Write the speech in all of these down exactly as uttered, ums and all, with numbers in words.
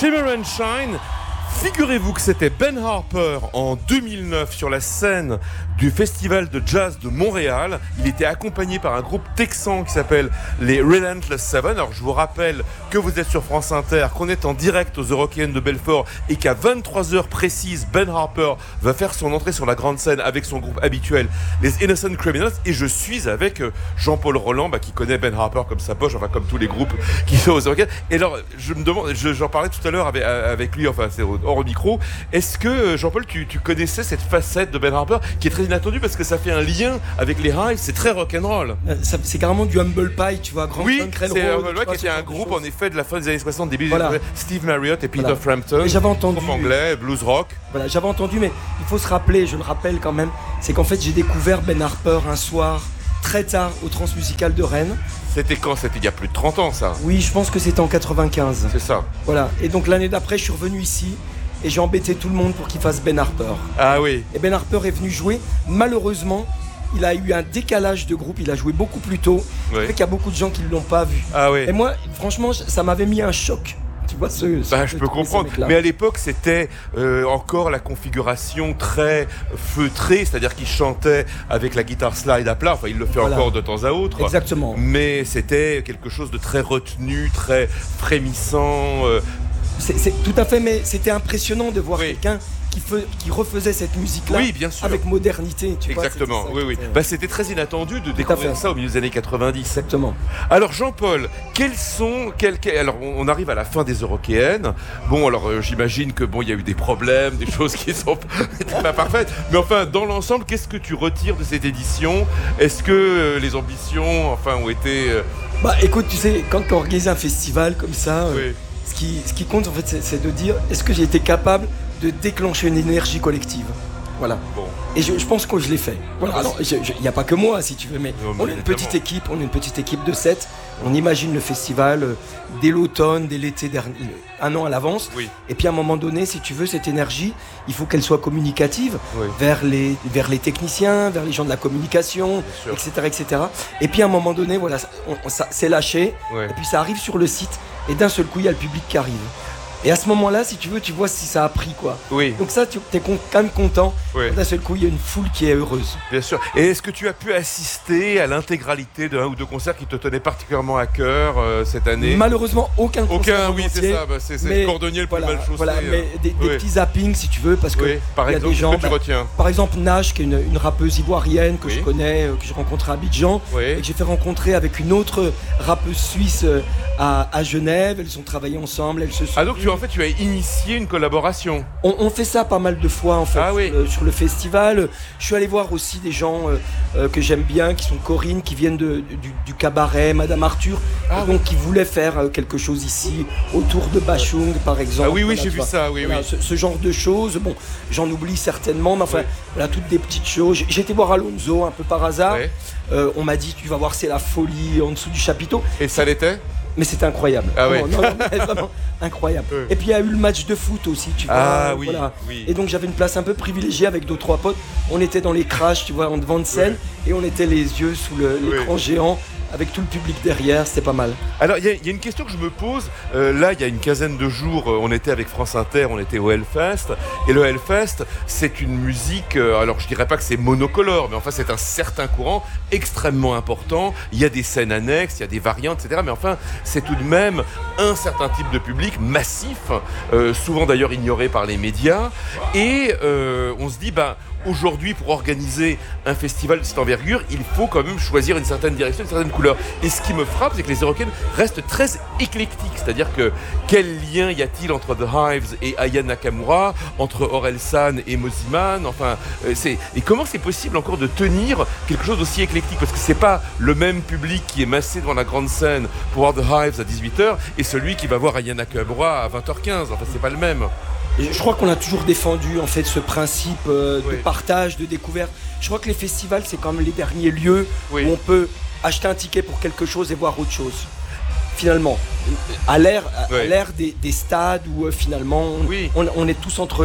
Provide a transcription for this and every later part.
Shimmer and Shine. Figurez-vous que c'était Ben Harper en deux mille neuf sur la scène du Festival de Jazz de Montréal. Il était accompagné par un groupe texan qui s'appelle les Relentless Seven. Alors je vous rappelle que vous êtes sur France Inter, qu'on est en direct aux Eurockéennes de Belfort et qu'à vingt-trois heures précises, Ben Harper va faire son entrée sur la grande scène avec son groupe habituel, les Innocent Criminals. Et je suis avec Jean-Paul Roland, bah, qui connaît Ben Harper comme sa poche, enfin comme tous les groupes qui sont aux Eurockéennes. Et alors je me demande, je, j'en parlais tout à l'heure avec, avec lui, enfin c'est hors micro. Est-ce que, Jean-Paul, tu, tu connaissais cette facette de Ben Harper qui est très inattendue parce que ça fait un lien avec les Hives, c'est très rock'n'roll. Euh, ça, c'est carrément du Humble Pie, tu vois, Grand Oui, Funk c'est Railroad, Humble Pie qui était un groupe en effet de la fin des années soixante, début voilà. des Steve Marriott et Peter voilà. Frampton. Et j'avais entendu. Groupe anglais, blues rock. Voilà, j'avais entendu, mais il faut se rappeler, je le rappelle quand même, c'est qu'en fait j'ai découvert Ben Harper un soir très tard au Transmusical de Rennes. C'était quand? C'était il y a plus de trente ans, ça. Oui, je pense que c'était en quatre-vingt-quinze. C'est ça. Voilà, et donc l'année d'après, je suis revenu ici et j'ai embêté tout le monde pour qu'il fasse Ben Harper. Ah oui. Et Ben Harper est venu jouer. Malheureusement, il a eu un décalage de groupe, il a joué beaucoup plus tôt. Oui. Ça fait qu'il y a beaucoup de gens qui ne l'ont pas vu. Ah oui. Et moi, franchement, ça m'avait mis un choc. Tu vois, ce, ce, bah, je peux comprendre, mais à l'époque c'était euh, encore la configuration très feutrée, c'est-à-dire qu'il chantait avec la guitare slide à plat, enfin il le fait voilà. encore de temps à autre. Exactement. Mais c'était quelque chose de très retenu, très frémissant. Euh... C'est, c'est, tout à fait, mais c'était impressionnant de voir oui. quelqu'un qui, fe, qui refaisait cette musique-là oui, bien sûr. avec modernité. Tu Exactement, vois, oui, oui. Bah, c'était très inattendu de découvrir ça au milieu des années quatre-vingt-dix. Exactement. Alors Jean-Paul, quels sont... Quels, quels, alors on arrive à la fin des Eurockéennes. Bon, alors euh, j'imagine que bon, il y a eu des problèmes, des choses qui sont pas parfaites. Mais enfin, dans l'ensemble, qu'est-ce que tu retires de cette édition? Est-ce que euh, les ambitions enfin, ont été... Euh... Bah écoute, tu sais, quand on organise un festival comme ça... Oui. Euh, Ce qui, ce qui compte en fait, c'est, c'est de dire est-ce que j'ai été capable de déclencher une énergie collective. Voilà. Bon. Et je, je pense que je l'ai fait. Voilà. Alors, il n'y a pas que moi, si tu veux, mais non, on est une petite équipe, on est une petite équipe de sept. On imagine le festival euh, dès l'automne, dès l'été dernier, un an à l'avance. Oui. Et puis à un moment donné, si tu veux, cette énergie, il faut qu'elle soit communicative oui. vers les vers les techniciens, vers les gens de la communication, et cetera, et cetera. Et puis à un moment donné, voilà, on, ça, c'est lâché. Oui. Et puis ça arrive sur le site. Et d'un seul coup, il y a le public qui arrive. Et à ce moment-là, si tu veux, tu vois si ça a pris quoi. Oui. Donc ça, tu es con, quand même content. Oui. D'un seul coup, il y a une foule qui est heureuse. Bien sûr. Et est-ce que tu as pu assister à l'intégralité d'un ou deux concerts qui te tenaient particulièrement à cœur euh, cette année? Malheureusement, aucun concert. Aucun, oui, c'est ça. Bah, c'est, c'est mais, le cordonnier le voilà, plus mal chaussé. Voilà, mais des, des oui. petits zappings, si tu veux, parce que oui. Par y a exemple, des gens. Que tu bah, retiens par exemple, Nash, qui est une, une rappeuse ivoirienne que oui. je connais, euh, que j'ai rencontrée à Abidjan, oui. et que j'ai fait rencontrer avec une autre rappeuse suisse euh, à, à Genève. Elles ont travaillé ensemble. Elles se sont. Ah donc tu en fait tu as initié une collaboration. On, on fait ça pas mal de fois en fait ah, oui. euh, sur le festival. Je suis allé voir aussi des gens euh, euh, que j'aime bien, qui sont Corinne, qui viennent de, de, du, du cabaret, Madame Arthur, ah, donc oui. qui voulaient faire euh, quelque chose ici autour de Bachung par exemple. Ah oui oui voilà, j'ai vu vois, ça oui voilà, oui. Ce, ce genre de choses. Bon, j'en oublie certainement, mais enfin oui. voilà toutes des petites choses. J'ai été voir Alonso un peu par hasard. Oui. Euh, on m'a dit tu vas voir c'est la folie en dessous du chapiteau. Et ça l'était? Mais c'était incroyable. Ah oui. non, non, non, vraiment incroyable. Oui. Et puis il y a eu le match de foot aussi, tu vois. Ah oui, voilà. oui. Et donc j'avais une place un peu privilégiée avec deux trois potes. On était dans les crashs, tu vois, en devant de scène, oui. et on était les yeux sous le, l'écran oui. géant. Avec tout le public derrière, c'était pas mal. Alors, il y, y a une question que je me pose. Euh, là, il y a une quinzaine de jours, on était avec France Inter, on était au Hellfest. Et le Hellfest, c'est une musique, euh, alors je dirais pas que c'est monocolore, mais enfin, c'est un certain courant extrêmement important. Il y a des scènes annexes, il y a des variantes, et cetera. Mais enfin, c'est tout de même un certain type de public massif, euh, souvent d'ailleurs ignoré par les médias. Et euh, on se dit, bah, aujourd'hui, pour organiser un festival de cette envergure, il faut quand même choisir une certaine direction, une certaine couleur. Et ce qui me frappe, c'est que les Eurockéennes restent très éclectiques. C'est-à-dire que quel lien y a-t-il entre The Hives et Aya Nakamura, entre Orelsan et Mosimann? Enfin, euh, c'est... Et comment c'est possible encore de tenir quelque chose d'aussi éclectique? Parce que c'est pas le même public qui est massé devant la grande scène pour voir The Hives à dix-huit heures et celui qui va voir Aya Nakamura à vingt heures quinze. Enfin, c'est pas le même. Et je crois qu'on a toujours défendu en fait ce principe euh, oui. de partage, de découverte. Je crois que les festivals, c'est quand même les derniers lieux oui. où on peut acheter un ticket pour quelque chose et voir autre chose. Finalement, à l'ère, à oui. l'ère des, des stades où euh, finalement on, oui. on, on est tous entre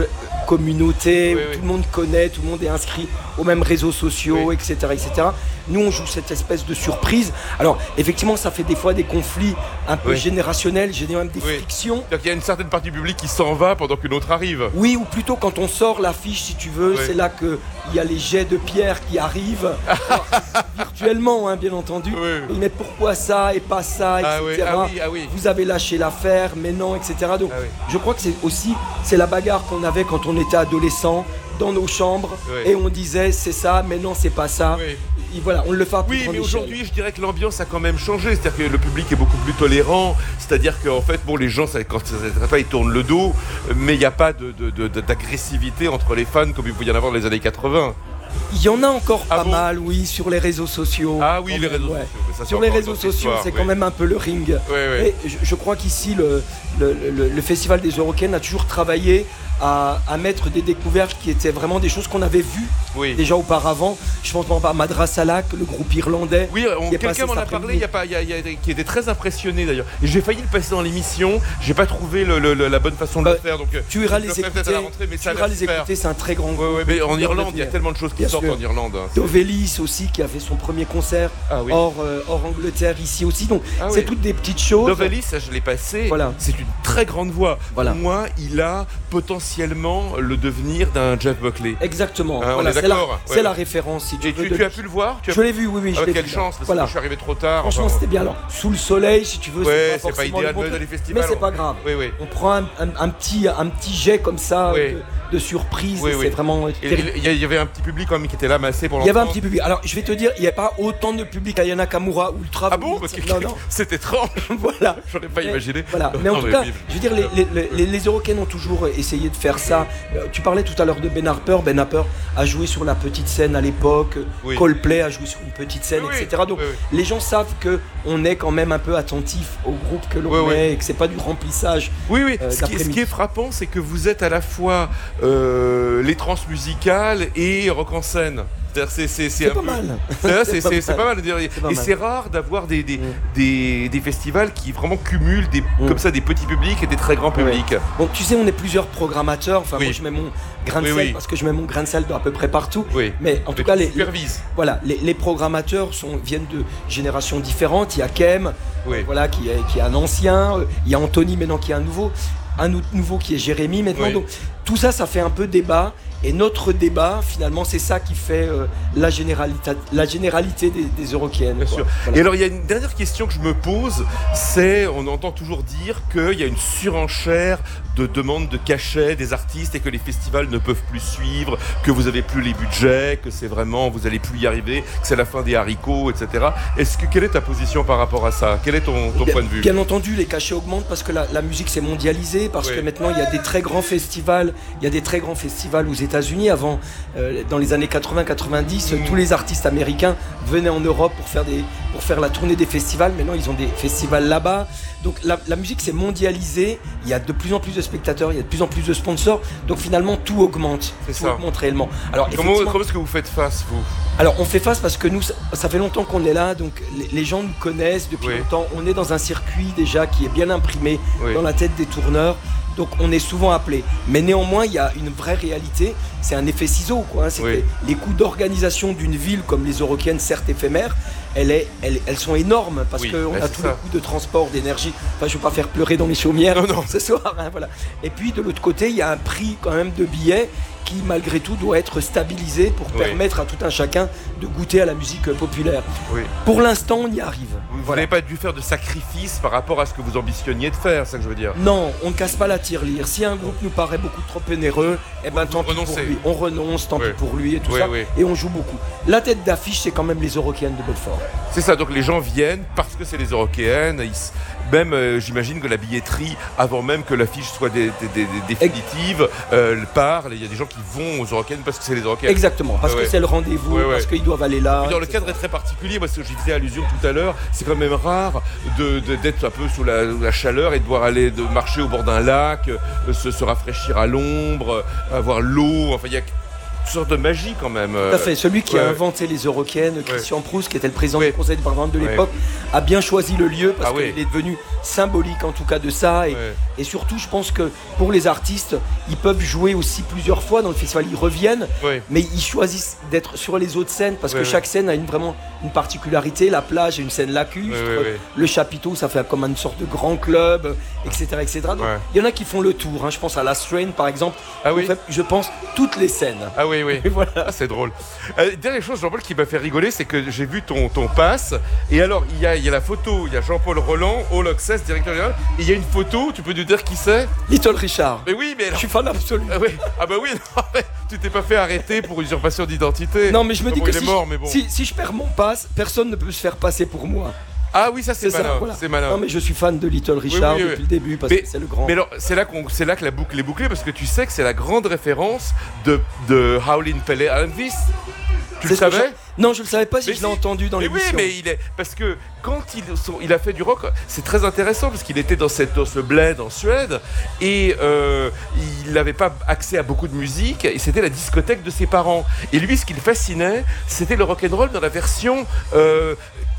communauté, oui, où oui. tout le monde connaît, tout le monde est inscrit aux mêmes réseaux sociaux, oui. et cetera, et cetera. Nous, on joue cette espèce de surprise. Alors, effectivement, ça fait des fois des conflits un peu oui. générationnels, j'ai même des oui. frictions. C'est-à-dire qu'il y a une certaine partie du public qui s'en va pendant qu'une autre arrive. Oui, ou plutôt quand on sort l'affiche, si tu veux, oui. c'est là qu'il y a les jets de pierre qui arrivent, alors, virtuellement, hein, bien entendu. Oui. Mais pourquoi ça et pas ça, et cetera. Ah oui, ah oui, ah oui. Vous avez lâché l'affaire, mais non, et cetera. Donc, Ah oui. je crois que c'est aussi c'est la bagarre qu'on avait quand on était adolescent dans nos chambres, oui. et on disait c'est ça, mais non, c'est pas ça. Oui. Et voilà, on le fait à plus Oui, grande mais échelle. aujourd'hui, je dirais que l'ambiance a quand même changé. C'est-à-dire que le public est beaucoup plus tolérant. C'est-à-dire qu'en fait, bon, les gens, ça, quand ça ne pas, ils tournent le dos, mais il n'y a pas de, de, de, d'agressivité entre les fans comme il pouvait y en avoir dans les années quatre-vingts. Il y en a encore Ah pas bon mal, oui, sur les réseaux sociaux. Ah oui, Quand les même, réseaux ouais. sociaux. Mais ça, c'est Sur les encore réseaux une autre sociaux, histoire, c'est oui. quand même un peu le ring. Oui, oui. Et je, je crois qu'ici, le, le, le, le Festival des Eurocaines a toujours travaillé à, à mettre des découvertes qui étaient vraiment des choses qu'on avait vues Oui. déjà auparavant. Je pense par Madrasalak, le groupe irlandais. Oui, on- qui est passé quelqu'un m'en cet a parlé, après-midi. il y a pas, il y a- il y a- qui était très impressionné d'ailleurs. Et j'ai failli le passer dans l'émission, j'ai pas trouvé le- le- le- la bonne façon de Bah, le faire. Donc, euh, Tu iras je les le ferai écouter. peut-être à la rentrée, mais Tu ça a iras l'air les super. écouter, c'est un très grand Ouais, groupe. ouais, mais en Qui Irlande, vient il y a de tellement de choses qui Bien sortent sûr. en Irlande. hein. Dovelis aussi, qui a fait son premier concert Ah oui. hors, euh, hors Angleterre ici aussi. Donc Ah c'est oui. toutes des petites choses. Dovelis, ça je l'ai passé, Voilà. c'est une très grande voix. Voilà. Pour moi, il a potentiellement le devenir d'un Jeff Buckley. Exactement. Ah, on Voilà, est c'est la, d'accord, c'est ouais. la référence, si tu Et veux. tu, de- tu as pu le voir tu as Je l'ai vu, oui, oui. Ah, je l'ai quelle vu. chance, parce Voilà. que je suis arrivé trop tard. Franchement, enfin, c'était bien. Alors, sous le soleil, si tu veux, Ouais, c'est pas c'est pas forcément idéal le bon de- truc, d'aller festival, mais c'est on- pas grave. Oui, oui. On prend un, un- un petit, un petit jet comme ça Oui. de, de surprise. Oui, et oui. C'est vraiment Et terrible. Il y, a- il y avait un petit public quand même qui était là, massé pour Il y avait un l'entendre. petit public. Alors, je vais te dire, il n'y a pas autant de public à Yanakamura ou Ultra. Ah bon, parce que Non, non. c'est étrange. Voilà. J'aurais pas Mais- imaginé. Voilà. Mais en Non, tout mais cas, oui. je veux dire, les, les, les, les Européennes ont toujours essayé de faire ça. Euh, Tu parlais tout à l'heure de Ben Harper. Ben Harper a joué sur la petite scène à l'époque. Oui. Coldplay a joué sur une petite scène, Oui, oui. et cetera. Donc, Oui, oui. les gens savent que on est quand même un peu attentif au groupe que l'on Oui, oui. met et que c'est pas du remplissage. Oui, oui. euh, ce, qui, ce d'après-midi. qui est frappant, c'est que vous êtes à la fois euh, les trans musicales et rock en scène. C'est-à-dire, c'est, c'est, c'est C'est un pas peu- mal. C'est, vrai, c'est, C'est pas c'est- c'est mal. pas mal. de dire- C'est pas Et mal. c'est rare d'avoir des, des, Mm. des, des festivals qui vraiment cumulent des, Mm. comme ça des petits publics et des très grands Ouais. publics. Bon, tu sais, on est plusieurs programmateurs. Enfin, Oui. moi, je mets mon grain de Oui, sel oui. parce que je mets mon grain de sel dans à peu près partout. Oui. Mais en tout Mais cas, tu les, les- supervises. voilà, les, les programmateurs sont, viennent de générations différentes. Il y a Kem, Oui. voilà, qui est, qui est un ancien. Euh, Il y a Anthony maintenant qui est un nouveau. Un autre nouveau qui est Jérémy maintenant. Oui. Donc, tout ça, ça fait un peu débat. Et notre débat, finalement, c'est ça qui fait euh, la, généralité, la généralité des, des Eurokéennes. Bien quoi. sûr. Voilà. Et alors, il y a une dernière question que je me pose, c'est, on entend toujours dire qu'il y a une surenchère de demandes de cachets des artistes et que les festivals ne peuvent plus suivre, que vous avez plus les budgets, que c'est vraiment, vous allez plus y arriver, que c'est la fin des haricots, et cetera. Est-ce que, quelle est ta position par rapport à ça? Quel est ton, ton Bien- point de vue? Bien entendu, les cachets augmentent parce que la, la musique s'est mondialisée, parce Oui. que maintenant il y a des très grands festivals. Il y a des très grands festivals aux États-Unis. Avant, euh, dans les années quatre-vingts quatre-vingt-dix, Mm. tous les artistes américains venaient en Europe pour faire des, pour faire la tournée des festivals. Maintenant, ils ont des festivals là-bas. Donc la, la musique s'est mondialisée. Il y a de plus en plus de spectateurs, il y a de plus en plus de sponsors. Donc finalement, tout augmente. C'est tout ça. augmente réellement. Alors Comment, effectivement- comment est-ce que vous faites face, vous? alors on fait face parce que nous, ça, ça fait longtemps qu'on est là, donc les, les gens nous connaissent depuis Oui. longtemps. On est dans un circuit déjà qui est bien imprimé Oui. dans la tête des tourneurs, donc on est souvent appelé. Mais néanmoins, il y a une vraie réalité, c'est un effet ciseau, quoi. hein. C'est Oui. que les coûts d'organisation d'une ville comme les Eurokéennes, certes éphémères, elles, est, elles, elles sont énormes parce Oui, qu'on bah, a c'est tous ça. les coûts de transport, d'énergie. Enfin, je ne veux pas faire pleurer dans mes chaumières Non, non. ce soir, hein, voilà. Et puis de l'autre côté, il y a un prix quand même de billets qui malgré tout doit être stabilisé pour Oui. permettre à tout un chacun de goûter à la musique euh, populaire. Oui. Pour l'instant, on y arrive. Vous Voilà. n'avez pas dû faire de sacrifices par rapport à ce que vous ambitionniez de faire, c'est ça que je veux dire. Non, on ne casse pas la tirelire. Si un groupe nous paraît beaucoup trop onéreux, eh ben tant pis pour renoncez. lui. On renonce, tant Oui. pis pour lui et tout Oui, ça. oui. Et on joue beaucoup. La tête d'affiche, c'est quand même les Eurokéennes de Belfort. C'est ça, donc les gens viennent parce que c'est les Eurokéennes. Ils s- Même, euh, j'imagine que la billetterie, avant même que l'affiche soit dé- dé- dé- dé- définitive, euh, part. Il y a des gens qui vont aux Eurokéennes parce que c'est les Eurokéennes. Exactement, parce Ouais, que ouais. c'est le rendez-vous, Ouais, ouais. parce qu'ils doivent aller là. Je veux dire, le et cetera. cadre est très particulier, parce que j'y faisais allusion tout à l'heure, c'est quand même rare de, de- d'être un peu sous la, la chaleur et de devoir aller de marcher au bord d'un lac, euh, se, se rafraîchir à l'ombre, euh, avoir l'eau, enfin il y a une sorte de magie quand même. Tout à fait. Celui qui ouais, a ouais. inventé les Eurokéennes, Christian Proust, qui était le président Ouais. du conseil départemental de Ouais. l'époque, a bien choisi le lieu parce Ah oui. qu'il est devenu symbolique en tout cas de ça. Et, Ouais. et surtout, je pense que pour les artistes, ils peuvent jouer aussi plusieurs fois dans le festival. Ils reviennent, Ouais. mais ils choisissent d'être sur les autres scènes parce Ouais, que ouais. chaque scène a une, vraiment une particularité. La plage est une scène lacustre, Ouais, ouais, ouais. le chapiteau, ça fait comme une sorte de grand club, et cetera, et cetera. Donc, Ouais. il y en a qui font le tour. hein. Je pense à La Strain, par exemple. Ah oui. En fait, je pense toutes les scènes. Ah oui, oui. Et voilà. Ah, c'est drôle. Euh, dernière chose, Jean-Paul, qui m'a fait rigoler, c'est que j'ai vu ton, ton pass. Et alors, il y a, il y a la photo, il y a Jean-Paul Roland, All Access, directeur général. Et il y a une photo, tu peux nous dire qui c'est? Little Richard. Mais oui, mais Je alors... suis fan absolu. Ah, oui. Ah bah oui, non, mais tu t'es pas fait arrêter pour usurpation d'identité. Non, mais je me Ah dis bon, que il est si, mort, je, mais bon. si, si je perds mon pass, personne ne peut se faire passer pour moi. Ah oui, ça c'est C'est ça, malin, voilà. c'est malin. Non, mais je suis fan de Little Richard oui, oui. depuis le début parce Mais- que c'est le grand. Mais alors, c'est là, qu'on, c'est là que la boucle est bouclée parce que tu sais que c'est la grande référence de, de Howlin' Pele Elvis. Tu C'est le ce que savais? je- Non, je le savais pas si Mais je l'ai si. entendu dans Mais oui, l'émission. mais il est parce que quand il, son- il a fait du rock, c'est très intéressant parce qu'il était dans, cette, dans ce bled en Suède et euh, il n'avait pas accès à beaucoup de musique et c'était la discothèque de ses parents. Et lui, ce qui le fascinait, c'était le rock'n'roll dans la version euh,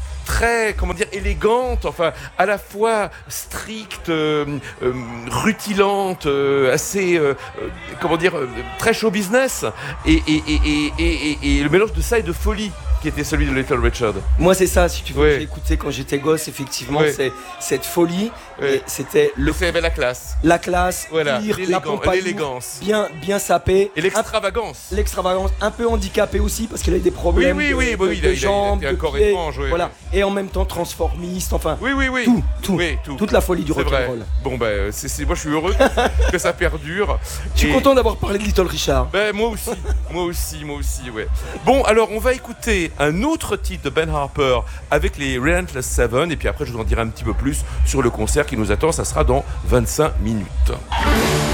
très, comment dire, élégante, enfin, à la fois stricte, euh, euh, rutilante, euh, assez, euh, euh, comment dire, euh, très show business, et, et, et, et, et, et- et le mélange de ça et de folie qui était celui de Little Richard. Moi, c'est ça, si tu veux. Ouais. J'ai écouté quand j'étais gosse, effectivement, Ouais. c'est cette folie. Ouais. Et c'était Le le, C avait la classe, la classe, voilà, pire, la l'élégant- pompadour, l'élégance bien, bien sapé. et l'extravagance. Un- L'extravagance, un peu handicapé aussi parce qu'il a eu des problèmes Oui, oui, de, oui, de- bah oui, il a- de il a- il a jambes, un de corps pieds, étrange, ouais, voilà. ouais. Et en même temps transformiste, enfin Oui, oui, oui. tout, tout, Oui, tout. toute la folie du C'est vrai. rock'n'roll. Bon, ben, c'est, c'est- moi je suis heureux que ça perdure. Je suis Et- content d'avoir parlé de Little Richard. Ben, moi aussi, moi aussi, moi aussi, ouais. Bon, alors on va écouter un autre titre de Ben Harper avec les Relentless Seven, et puis après je vous en dirai un petit peu plus sur le concert qui nous attend, ça sera dans vingt-cinq minutes.